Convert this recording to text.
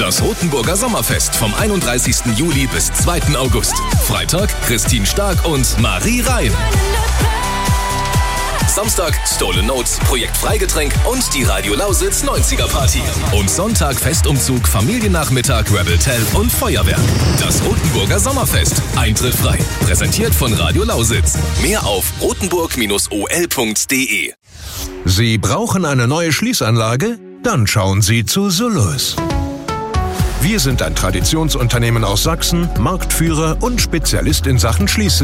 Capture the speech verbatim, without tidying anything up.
Das Rothenburger Sommerfest vom einunddreißigsten Juli bis zweiten August. Freitag Christine Stark und Marie Rein. Samstag Stolen Notes, Projekt Freigetränk und die Radio Lausitz neunziger Party. Und Sonntag Festumzug, Familiennachmittag, Rebel Tell und Feuerwerk. Das Rothenburger Sommerfest. Eintritt frei. Präsentiert von Radio Lausitz. Mehr auf rothenburg Bindestrich o l punkt d e. Sie brauchen eine neue Schließanlage? Dann schauen Sie zu Solus. Wir sind ein Traditionsunternehmen aus Sachsen, Marktführer und Spezialist in Sachen Schließsysteme.